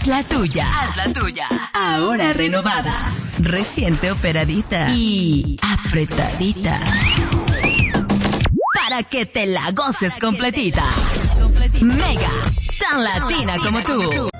la tuya. Haz la tuya. Ahora renovada, reciente operadita y apretadita. Para que te la goces completita. Mega, tan latina como tú.